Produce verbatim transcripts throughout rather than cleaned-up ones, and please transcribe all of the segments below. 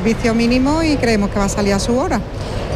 servicio mínimo y creemos que va a salir a su hora.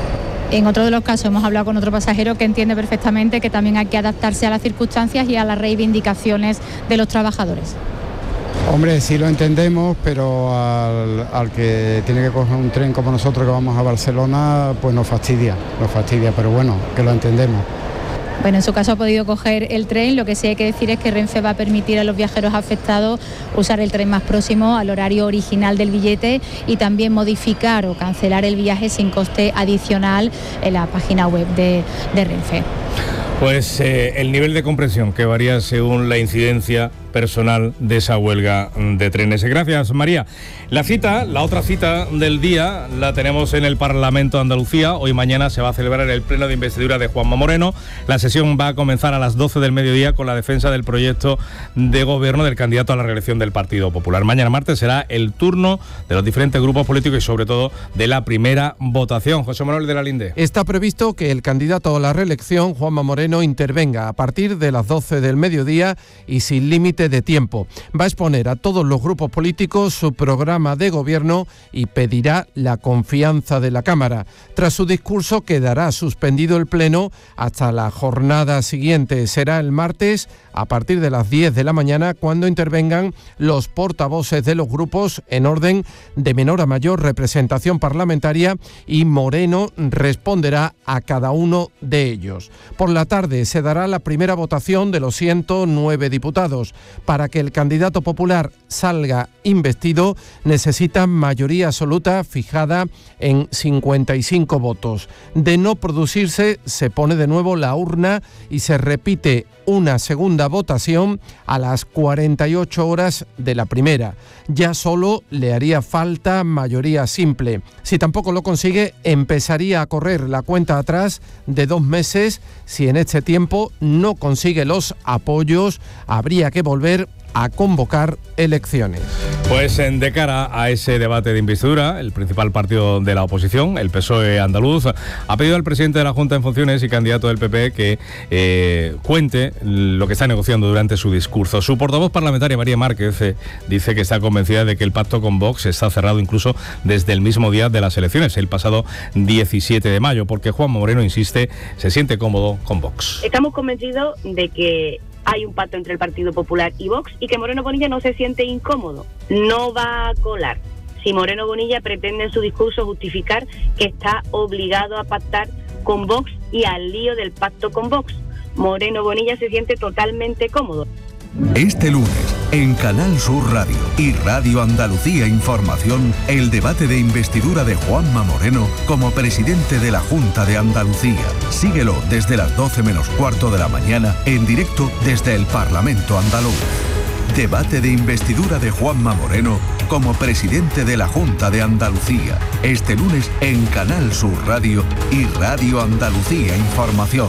En otro de los casos hemos hablado con otro pasajero que entiende perfectamente que también hay que adaptarse a las circunstancias y a las reivindicaciones de los trabajadores. Hombre, sí lo entendemos, pero al, al que tiene que coger un tren como nosotros que vamos a Barcelona, pues nos fastidia, nos fastidia, pero bueno, que lo entendemos. Bueno, en su caso ha podido coger el tren, lo que sí hay que decir es que Renfe va a permitir a los viajeros afectados usar el tren más próximo al horario original del billete y también modificar o cancelar el viaje sin coste adicional en la página web de, de Renfe. Pues eh, el nivel de comprensión que varía según la incidencia personal de esa huelga de trenes. Gracias, María. La cita, la otra cita del día, la tenemos en el Parlamento de Andalucía. Hoy mañana se va a celebrar el pleno de investidura de Juanma Moreno. La sesión va a comenzar a las doce del mediodía con la defensa del proyecto de gobierno del candidato a la reelección del Partido Popular. Mañana martes será el turno de los diferentes grupos políticos y sobre todo de la primera votación. José Manuel de la Linde. Está previsto que el candidato a la reelección, Juanma Moreno, intervenga a partir de las doce del mediodía y sin límite de tiempo. Va a exponer a todos los grupos políticos su programa de gobierno y pedirá la confianza de la Cámara. Tras su discurso quedará suspendido el pleno hasta la jornada siguiente. Será el martes a partir de las diez de la mañana cuando intervengan los portavoces de los grupos en orden de menor a mayor representación parlamentaria y Moreno responderá a cada uno de ellos. Por la tarde se dará la primera votación de los ciento nueve diputados. Para que el candidato popular salga investido necesita mayoría absoluta fijada en cincuenta y cinco votos. De no producirse, se pone de nuevo la urna y se repite una segunda votación a las cuarenta y ocho horas de la primera. Ya solo le haría falta mayoría simple. Si tampoco lo consigue, empezaría a correr la cuenta atrás de dos meses. Si en este tiempo no consigue los apoyos, habría que volver a convocar elecciones. Pues de cara a ese debate de investidura, el principal partido de la oposición, el P S O E andaluz, ha pedido al presidente de la Junta en funciones y candidato del P P que eh, cuente lo que está negociando durante su discurso. Su portavoz parlamentaria, María Márquez, eh, dice que está convencida de que el pacto con Vox está cerrado incluso desde el mismo día de las elecciones, el pasado diecisiete de mayo, porque Juanma Moreno insiste, se siente cómodo con Vox. Estamos convencidos de que hay un pacto entre el Partido Popular y Vox y que Moreno Bonilla no se siente incómodo, no va a colar. Si Moreno Bonilla pretende en su discurso justificar que está obligado a pactar con Vox y al lío del pacto con Vox, Moreno Bonilla se siente totalmente cómodo. Este lunes, en Canal Sur Radio y Radio Andalucía Información, el debate de investidura de Juanma Moreno como presidente de la Junta de Andalucía. Síguelo desde las doce menos cuarto de la mañana, en directo desde el Parlamento andaluz. Debate de investidura de Juanma Moreno como presidente de la Junta de Andalucía. Este lunes en Canal Sur Radio y Radio Andalucía Información.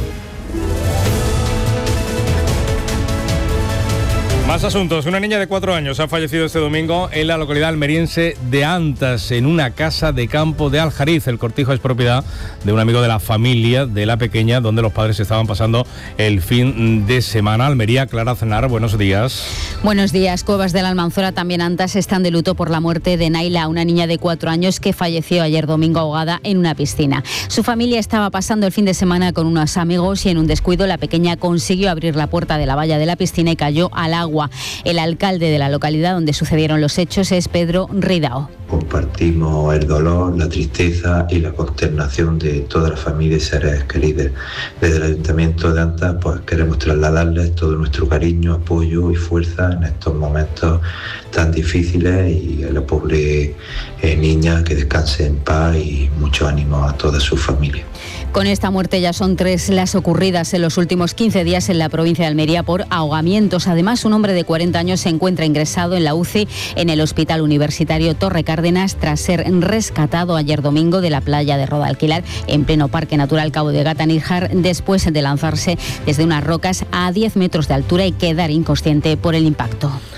Más asuntos. Una niña de cuatro años ha fallecido este domingo en la localidad almeriense de Antas, en una casa de campo de Aljariz. El cortijo es propiedad de un amigo de la familia de la pequeña, donde los padres estaban pasando el fin de semana. Almería, Clara Aznar, buenos días. Buenos días. Cuevas de la Almanzora, también Antas, están de luto por la muerte de Naila, una niña de cuatro años que falleció ayer domingo ahogada en una piscina. Su familia estaba pasando el fin de semana con unos amigos y en un descuido la pequeña consiguió abrir la puerta de la valla de la piscina y cayó al agua. El alcalde de la localidad donde sucedieron los hechos es Pedro Ridao. Compartimos el dolor, la tristeza y la consternación de toda la familia y seres queridos. Desde el Ayuntamiento de Antas pues queremos trasladarles todo nuestro cariño, apoyo y fuerza en estos momentos tan difíciles y a la pobre eh, niña que descanse en paz y mucho ánimo a toda su familia. Con esta muerte ya son tres las ocurridas en los últimos quince días en la provincia de Almería por ahogamientos. Además, un hombre de cuarenta años se encuentra ingresado en la U C I en el Hospital Universitario Torre Cárdenas tras ser rescatado ayer domingo de la playa de Rodalquilar en pleno Parque Natural Cabo de Gata Níjar después de lanzarse desde unas rocas a diez metros de altura y quedar inconsciente por el impacto.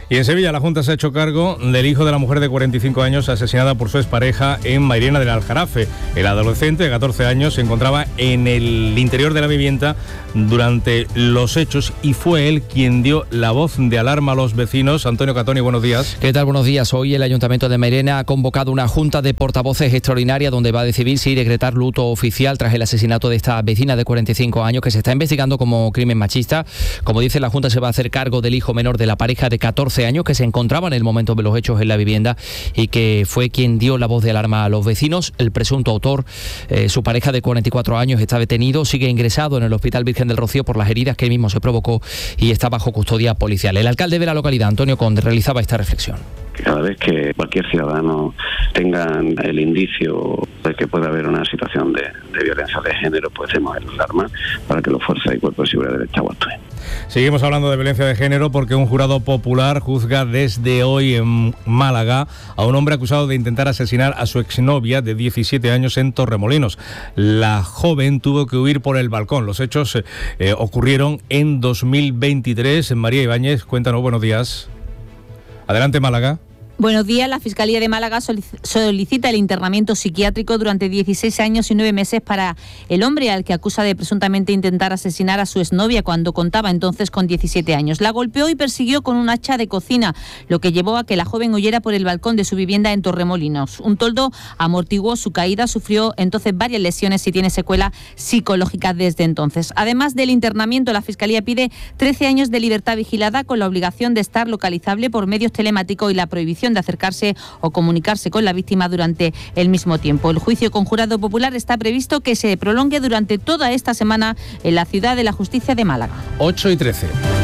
Y en Sevilla la Junta se ha hecho cargo del hijo de la mujer de cuarenta y cinco años asesinada por su expareja en Mairena del Aljarafe. El adolescente de catorce años se encontraba en el interior de la vivienda durante los hechos y fue él quien dio la voz de alarma a los vecinos. Antonio Catoni, buenos días. ¿Qué tal? Buenos días. Hoy el Ayuntamiento de Mairena ha convocado una junta de portavoces extraordinaria donde va a decidir si decretar luto oficial tras el asesinato de esta vecina de cuarenta y cinco años que se está investigando como crimen machista. Como dice la Junta, se va a hacer cargo del hijo menor de la pareja de catorce años que se encontraba en el momento de los hechos en la vivienda y que fue quien dio la voz de alarma a los vecinos. El presunto autor, eh, su pareja de cuarenta y cuatro años, está detenido, sigue ingresado en el Hospital Virgen del Rocío por las heridas que él mismo se provocó y está bajo custodia policial. El alcalde de la localidad, Antonio Conde, realizaba esta reflexión. Cada vez que cualquier ciudadano tenga el indicio de que puede haber una situación de, de violencia de género, pues demos el alarma para que los fuerzas y cuerpos de seguridad del Estado actúen. Seguimos hablando de violencia de género porque un jurado popular juzga desde hoy en Málaga a un hombre acusado de intentar asesinar a su exnovia de diecisiete años en Torremolinos. La joven tuvo que huir por el balcón. Los hechos eh, ocurrieron en dos mil veintitrés. María Ibáñez, cuéntanos, buenos días. Adelante, Málaga. Buenos días. La Fiscalía de Málaga solicita el internamiento psiquiátrico durante dieciséis años y nueve meses para el hombre al que acusa de presuntamente intentar asesinar a su exnovia cuando contaba entonces con diecisiete años. La golpeó y persiguió con un hacha de cocina, lo que llevó a que la joven huyera por el balcón de su vivienda en Torremolinos. Un toldo amortiguó su caída, sufrió entonces varias lesiones y tiene secuela psicológica desde entonces. Además del internamiento, la Fiscalía pide trece años de libertad vigilada con la obligación de estar localizable por medios telemáticos y la prohibición de acercarse o comunicarse con la víctima durante el mismo tiempo. El juicio con jurado popular está previsto que se prolongue durante toda esta semana en la Ciudad de la Justicia de Málaga. ocho y trece.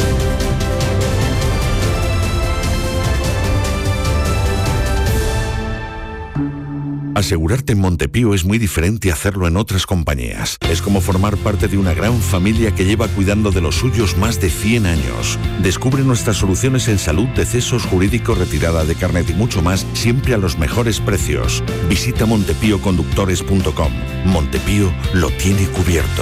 Asegurarte en Montepío es muy diferente a hacerlo en otras compañías. Es como formar parte de una gran familia que lleva cuidando de los suyos más de cien años. Descubre nuestras soluciones en salud, decesos, jurídico, retirada de carnet y mucho más, siempre a los mejores precios. Visita montepío conductores punto com. Montepío lo tiene cubierto.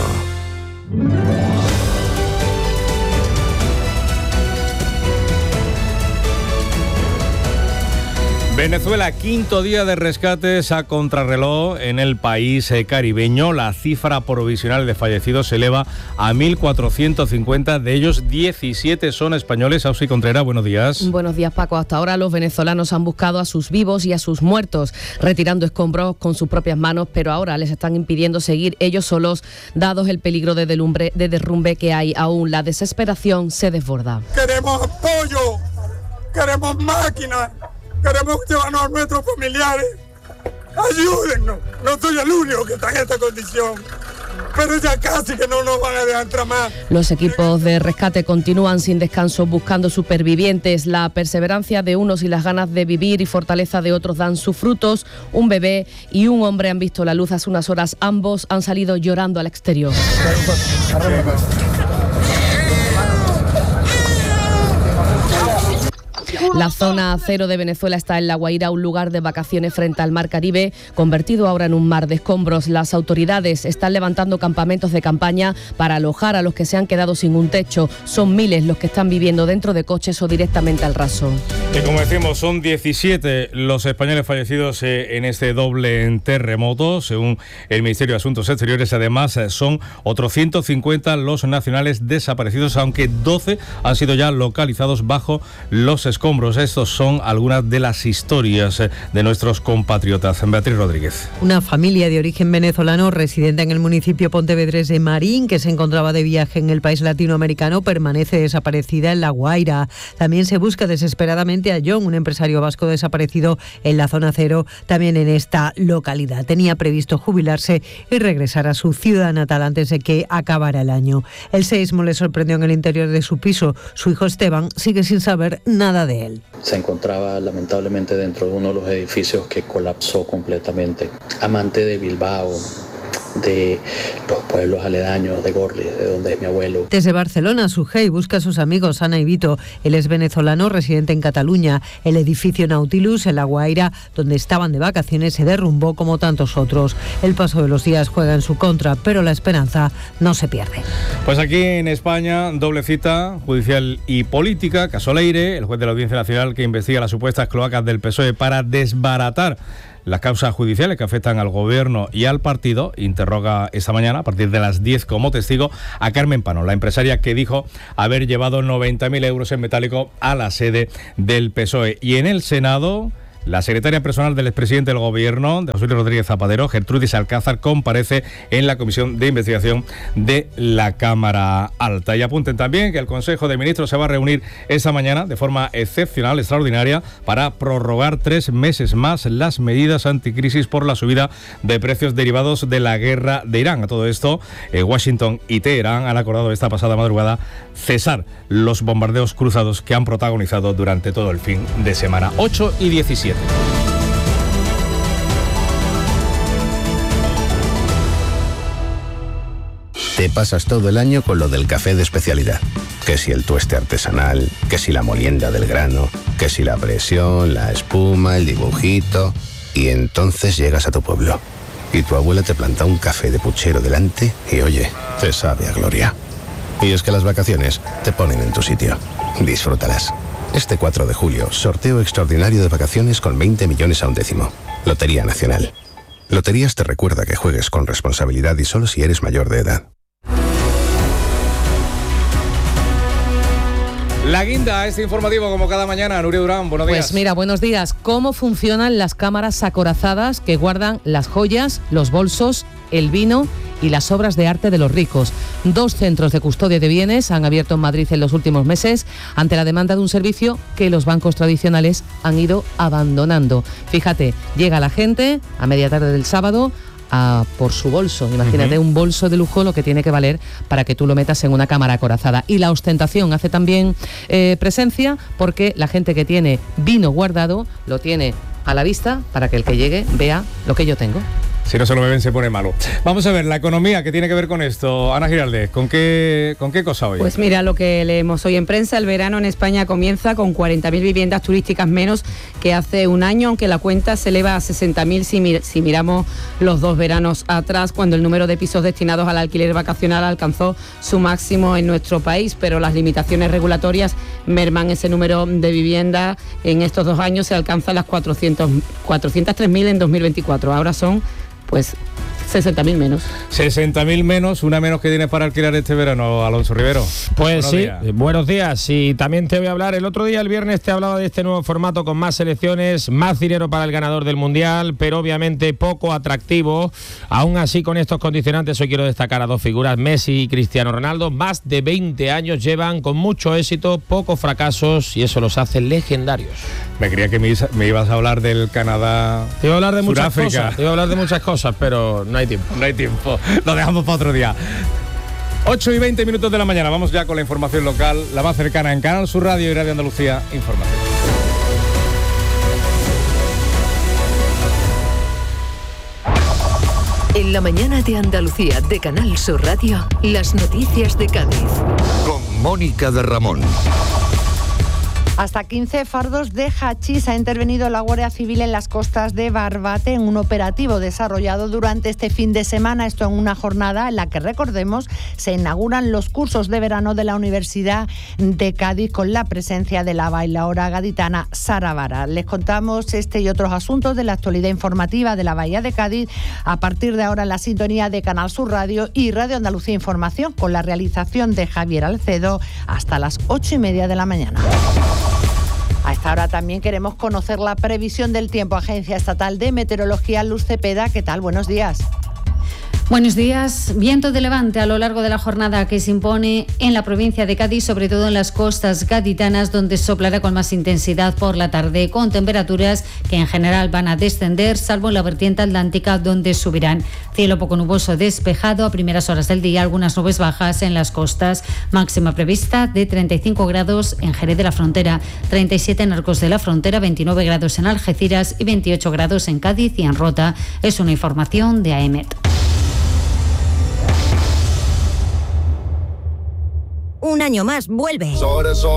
Venezuela, quinto día de rescates a contrarreloj en el país caribeño. La cifra provisional de fallecidos se eleva a mil cuatrocientos cincuenta, de ellos diecisiete son españoles. Ausi Contreras, buenos días. Buenos días, Paco. Hasta ahora los venezolanos han buscado a sus vivos y a sus muertos, retirando escombros con sus propias manos, pero ahora les están impidiendo seguir ellos solos, dados el peligro de derrumbe, de derrumbe que hay aún. La desesperación se desborda. Queremos apoyo, queremos máquinas. Queremos llevarnos a nuestros familiares. Ayúdennos. No soy el único que está en esta condición. Pero ya casi que no nos van a dejar entrar más. Los equipos de rescate continúan sin descanso buscando supervivientes. La perseverancia de unos y las ganas de vivir y fortaleza de otros dan sus frutos. Un bebé y un hombre han visto la luz hace unas horas. Ambos han salido llorando al exterior. La zona cero de Venezuela está en La Guaira, un lugar de vacaciones frente al mar Caribe, convertido ahora en un mar de escombros. Las autoridades están levantando campamentos de campaña para alojar a los que se han quedado sin un techo. Son miles los que están viviendo dentro de coches o directamente al raso. Y como decimos, son diecisiete los españoles fallecidos en este doble terremoto, según el Ministerio de Asuntos Exteriores. Además, son otros ciento cincuenta los nacionales desaparecidos, aunque doce han sido ya localizados bajo los escombros. Estos son algunas de las historias de nuestros compatriotas. Beatriz Rodríguez. Una familia de origen venezolano residente en el municipio pontevedrés de Marín, que se encontraba de viaje en el país latinoamericano, permanece desaparecida en La Guaira. También se busca desesperadamente a John, un empresario vasco desaparecido en la zona cero, también en esta localidad. Tenía previsto jubilarse y regresar a su ciudad natal antes de que acabara el año. El seísmo le sorprendió en el interior de su piso. Su hijo Esteban sigue sin saber nada de él. Se encontraba lamentablemente dentro de uno de los edificios que colapsó completamente. Amante de Bilbao, de los pueblos aledaños de Gorli, de donde es mi abuelo. Desde Barcelona, Sujei busca a sus amigos Ana y Vito. Él es venezolano residente en Cataluña. El edificio Nautilus en La Guaira, donde estaban de vacaciones, se derrumbó como tantos otros. El paso de los días juega en su contra, pero la esperanza no se pierde. Pues aquí en España, doble cita judicial y política. Caso Leire, el juez de la Audiencia Nacional que investiga las supuestas cloacas del P S O E para desbaratar las causas judiciales que afectan al gobierno y al partido, interroga esta mañana a partir de las diez como testigo a Carmen Pano, la empresaria que dijo haber llevado noventa mil euros en metálico a la sede del P S O E. Y en el Senado, la secretaria personal del expresidente del Gobierno, de José Luis Rodríguez Zapatero, Gertrudis Alcázar, comparece en la Comisión de Investigación de la Cámara Alta. Y apunten también que el Consejo de Ministros se va a reunir esta mañana de forma excepcional, extraordinaria, para prorrogar tres meses más las medidas anticrisis por la subida de precios derivados de la guerra de Irán. A todo esto, eh, Washington y Teherán han acordado esta pasada madrugada cesar los bombardeos cruzados que han protagonizado durante todo el fin de semana. ocho y diecisiete. Te pasas todo el año con lo del café de especialidad. Que si el tueste artesanal, que si la molienda del grano, que si la presión, la espuma, el dibujito. Y entonces llegas a tu pueblo y tu abuela te planta un café de puchero delante y oye, te sabe a gloria. Y es que las vacaciones te ponen en tu sitio. Disfrútalas. Este cuatro de julio, sorteo extraordinario de vacaciones con veinte millones a un décimo. Lotería Nacional. Loterías te recuerda que juegues con responsabilidad y solo si eres mayor de edad. La guinda, este informativo como cada mañana. Nuria Durán, buenos días. Pues mira, buenos días. ¿Cómo funcionan las cámaras acorazadas que guardan las joyas, los bolsos, el vino y las obras de arte de los ricos? Dos centros de custodia de bienes han abierto en Madrid en los últimos meses ante la demanda de un servicio que los bancos tradicionales han ido abandonando. Fíjate, llega la gente a media tarde del sábado a por su bolso. Imagínate, uh-huh. un bolso de lujo, lo que tiene que valer para que tú lo metas en una cámara acorazada. Y la ostentación hace también eh, presencia, porque la gente que tiene vino guardado lo tiene a la vista para que el que llegue vea lo que yo tengo. Si no se lo beben se pone malo. Vamos a ver, la economía, ¿qué tiene que ver con esto? Ana Giraldez, ¿con qué, con qué cosa hoy? Pues mira, lo que leemos hoy en prensa, el verano en España comienza con cuarenta mil viviendas turísticas menos que hace un año, aunque la cuenta se eleva a sesenta mil si, mir- si miramos los dos veranos atrás, cuando el número de pisos destinados al alquiler vacacional alcanzó su máximo en nuestro país, pero las limitaciones regulatorias merman ese número de viviendas. En estos dos años se alcanzan las cuatrocientos, cuatrocientos tres mil en dos mil veinticuatro, ahora son pues sesenta mil menos. sesenta mil menos, una menos que tienes para alquilar este verano, Alonso Rivero. Pues buenos sí, días. buenos días. Y también te voy a hablar, el otro día, el viernes, te hablaba de este nuevo formato con más selecciones, más dinero para el ganador del Mundial, pero obviamente poco atractivo. Aún así, con estos condicionantes, hoy quiero destacar a dos figuras, Messi y Cristiano Ronaldo. Más de veinte años llevan con mucho éxito, pocos fracasos, y eso los hace legendarios. Me creía que me, me ibas a hablar del Canadá. Te iba a hablar de muchas Suráfrica. cosas, te iba a hablar de muchas cosas, pero no hay tiempo. No hay tiempo, lo dejamos para otro día. ocho y veinte minutos de la mañana, vamos ya con la información local, la más cercana en Canal Sur Radio y Radio Andalucía Información. En la mañana de Andalucía de Canal Sur Radio, las noticias de Cádiz. Con Mónica de Ramón. Hasta quince fardos de hachís ha intervenido la Guardia Civil en las costas de Barbate en un operativo desarrollado durante este fin de semana. Esto en una jornada en la que, recordemos, se inauguran los cursos de verano de la Universidad de Cádiz con la presencia de la bailaora gaditana Sara Vara. Les contamos este y otros asuntos de la actualidad informativa de la Bahía de Cádiz a partir de ahora en la sintonía de Canal Sur Radio y Radio Andalucía Información, con la realización de Javier Alcedo, hasta las ocho y media de la mañana. A esta hora también queremos conocer la previsión del tiempo. Agencia Estatal de Meteorología, Luz Cepeda. ¿Qué tal? Buenos días. Buenos días. Viento de levante a lo largo de la jornada que se impone en la provincia de Cádiz, sobre todo en las costas gaditanas, donde soplará con más intensidad por la tarde, con temperaturas que en general van a descender, salvo en la vertiente atlántica, donde subirán. Cielo poco nuboso despejado a primeras horas del día, algunas nubes bajas en las costas. Máxima prevista de treinta y cinco grados en Jerez de la Frontera, treinta y siete en Arcos de la Frontera, veintinueve grados en Algeciras y veintiocho grados en Cádiz y en Rota. Es una información de A E M E T. un año más vuelve.